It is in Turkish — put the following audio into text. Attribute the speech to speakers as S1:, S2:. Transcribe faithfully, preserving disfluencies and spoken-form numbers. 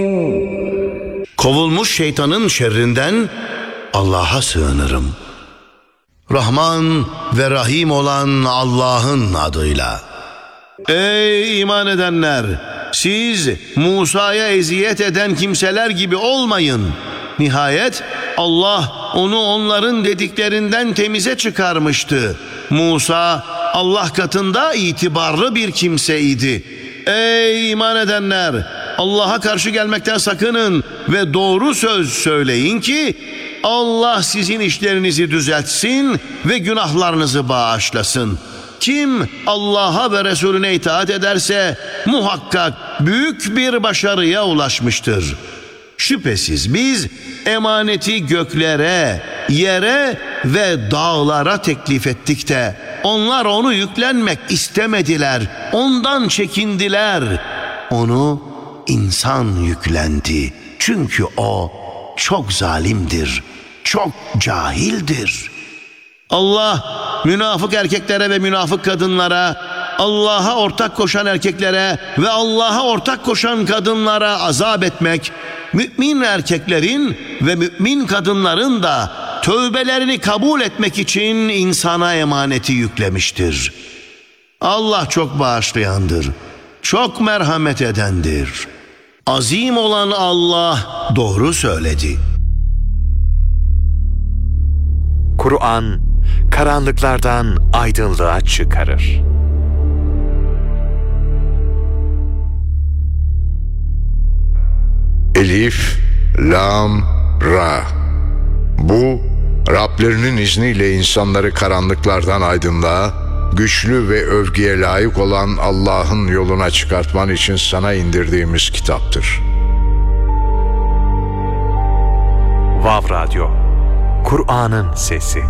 S1: Kovulmuş şeytanın şerrinden Allah'a sığınırım. Rahman ve Rahim olan Allah'ın adıyla. Ey iman edenler! Siz Musa'ya eziyet eden kimseler gibi olmayın. Nihayet Allah onu onların dediklerinden temize çıkarmıştı. Musa Allah katında itibarlı bir kimseydi. Ey iman edenler! Allah'a karşı gelmekten sakının ve doğru söz söyleyin ki Allah sizin işlerinizi düzeltsin ve günahlarınızı bağışlasın. Kim Allah'a ve Resulüne itaat ederse muhakkak büyük bir başarıya ulaşmıştır. Şüphesiz biz emaneti göklere, yere ve dağlara teklif ettik de onlar onu yüklenmek istemediler, ondan çekindiler. Onu insan yüklendi. Çünkü o çok zalimdir, çok cahildir. Allah münafık erkeklere ve münafık kadınlara, Allah'a ortak koşan erkeklere ve Allah'a ortak koşan kadınlara azap etmek, mümin erkeklerin ve mümin kadınların da tövbelerini kabul etmek için insana emaneti yüklemiştir. Allah çok bağışlayandır, çok merhamet edendir. Azim olan Allah doğru söyledi.
S2: Kur'an, karanlıklardan aydınlığa çıkarır.
S3: Elif, Lam, Ra. Bu, Rablerinin izniyle insanları karanlıklardan aydınlığa, güçlü ve övgüye layık olan Allah'ın yoluna çıkartman için sana indirdiğimiz kitaptır.
S2: Vav Radyo, Kur'an'ın sesi.